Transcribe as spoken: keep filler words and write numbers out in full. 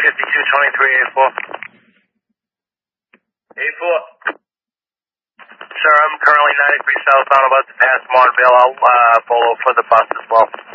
fifty-two twenty-three, eight four. eight four. Sir, I'm currently ninety-three southbound, about to pass Montville. I'll uh, follow for the bus as well.